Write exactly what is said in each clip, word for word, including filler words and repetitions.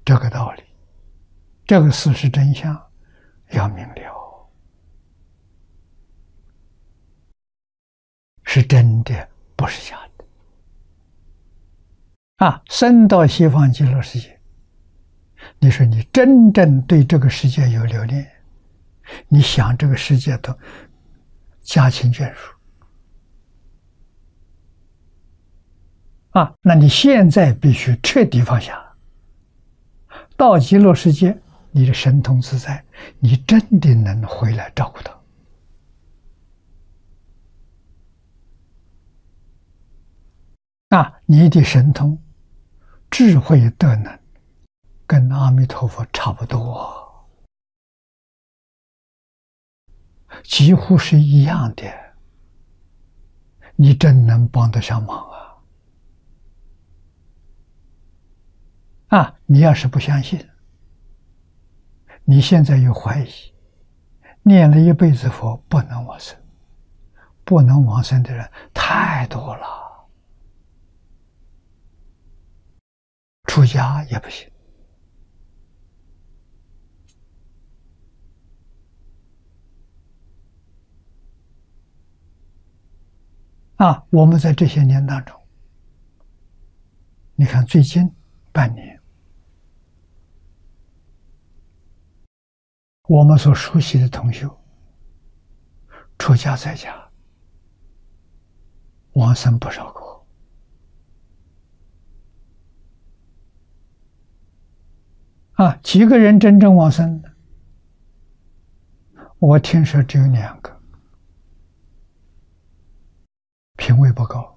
这个道理，这个事实真相要明了，是真的，不是假的。啊，生到西方极乐世界，你说你真正对这个世界有留恋，你想这个世界的家亲眷属啊，那你现在必须彻底放下。到极乐世界，你的神通自在，你真的能回来照顾他。啊，你的神通、智慧、德能，跟阿弥陀佛差不多，几乎是一样的。你真能帮得上忙啊！啊，你要是不相信，你现在有怀疑，念了一辈子佛不能往生，不能往生的人太多了，出家也不行。啊，我们在这些年当中，你看最近半年，我们所熟悉的同修，出家在家，往生不少个。啊，几个人真正往生的？我听说只有两个，品位不高，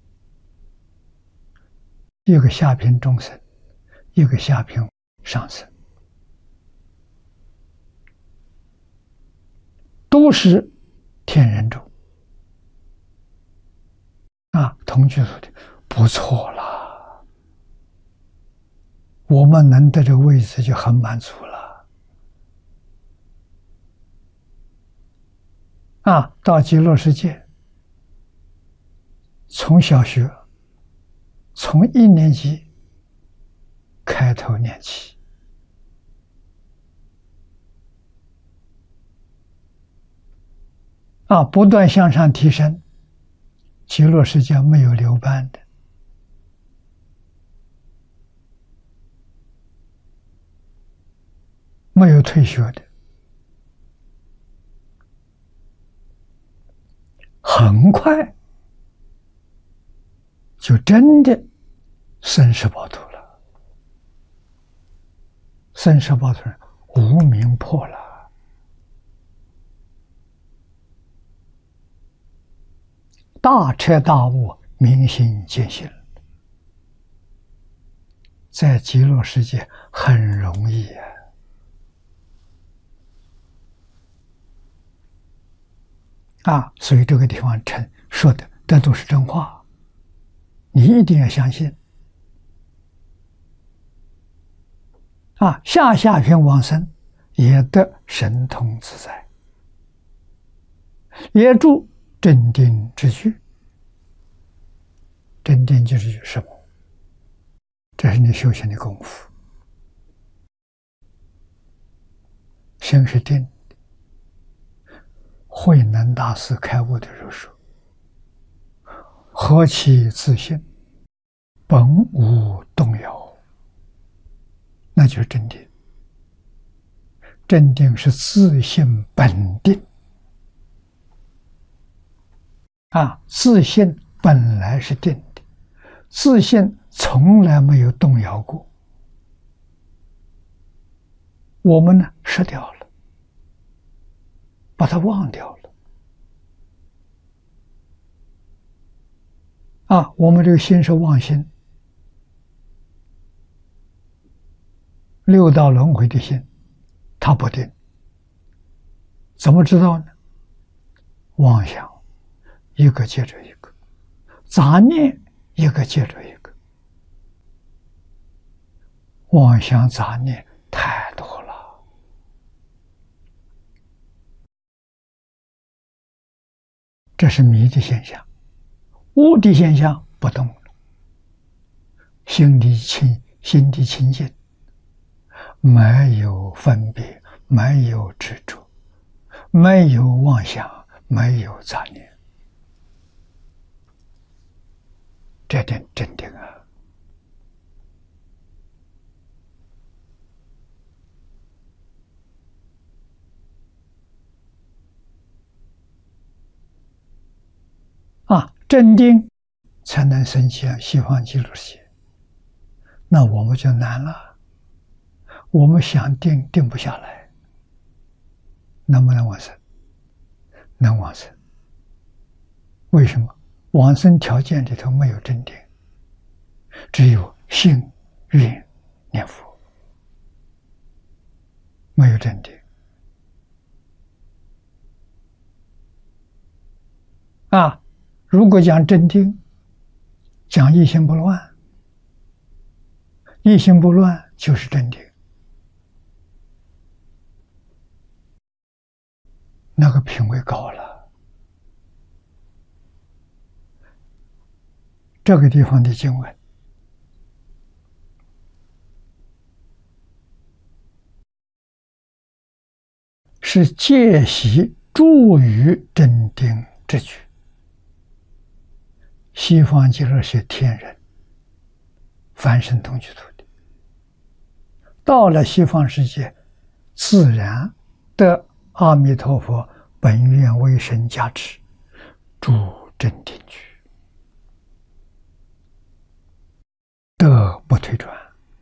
一个下品中生，一个下品上生，都是天人众啊，同居所的不错了。我们能得这个位置就很满足了。啊，到极乐世界，从小学，从一年级开头念起，啊，不断向上提升。极乐世界没有留班的，没有退学的，很快就真的生死报土了，生死报土无明破了。大彻大悟，明心见性，在极乐世界很容易啊！啊，所以这个地方称说的，这都是真话，你一定要相信。啊，下下品往生也得神通自在，也住镇定之具。镇定之具是什么？这是你修行的功夫。心是定的。慧能大师开悟的时候说：“何其自性，本无动摇。”那就是镇定。镇定是自性本定。啊，自性本来是定的，自性从来没有动摇过。我们呢，失掉了，把它忘掉了。啊，我们这个心是妄心，六道轮回的心，它不定。怎么知道呢？妄想一个接着一个，杂念一个接着一个，妄想杂念太多了。这是迷的现象。悟的现象不动了，心里清，心地清净， 没有分别，没有执着，没有妄想，没有杂念，这点真定啊！啊，真定才能升起西方极乐世界，那我们就难了。我们想定定不下来，能不能往生？能往生。为什么？往生条件里头没有真定，只有信、愿、念佛，没有真定。啊，如果讲真定，讲一心不乱，一心不乱就是真定。那个品位高了。这个地方的经文是借习助于真定之举。西方极乐是天人凡圣同居土地，到了西方世界，自然的阿弥陀佛本愿威神加持，助真定去，得不退转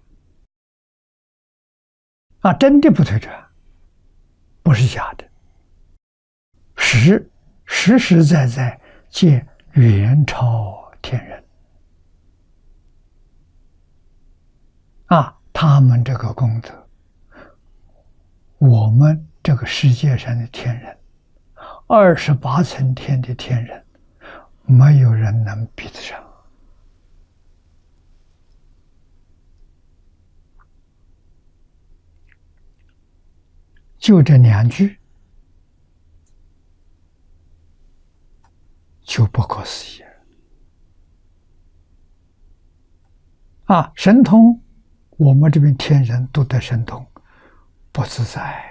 啊！真的不退转，不是假的，实实实在在见远超天人啊！他们这个功德，我们这个世界上的天人，二十八层天的天人，没有人能比得上。就这两句，就不可思议啊！神通，我们这边天人都得神通，不自在。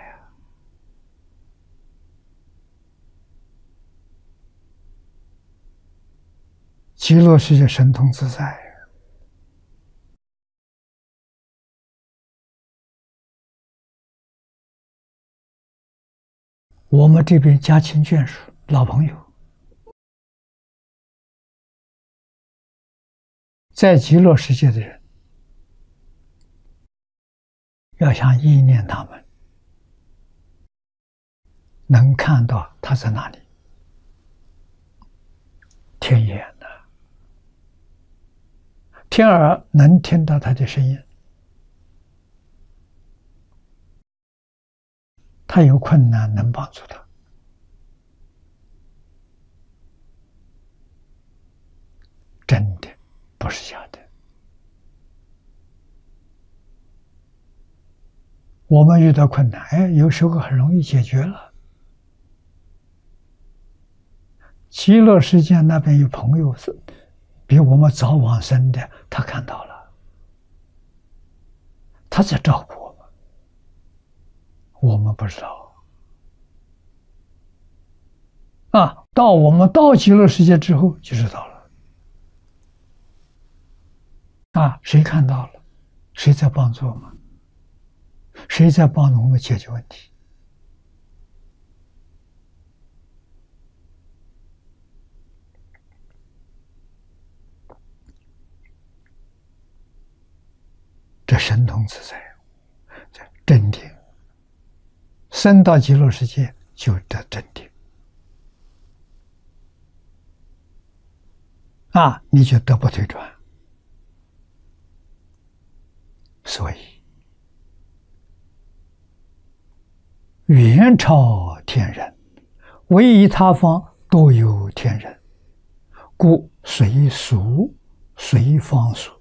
极乐世界神通自在，我们这边家亲眷属、老朋友，在极乐世界的人，要想意念他们，能看到他在哪里，天眼呢？天耳能听到他的声音，他有困难能帮助他，真的不是假的。我们遇到困难，哎，有时候很容易解决了。极乐世界那边有朋友是比我们早往生的，他看到了，他在照顾我们，我们不知道。啊，到我们到极乐世界之后就知道了。啊，谁看到了？谁在帮助我们？谁在帮助我们解决问题？这神通自在，这真定，升到极乐世界就得真定啊，你就得不退转。所以远超天人，唯以他方多有天人，故随俗随方俗，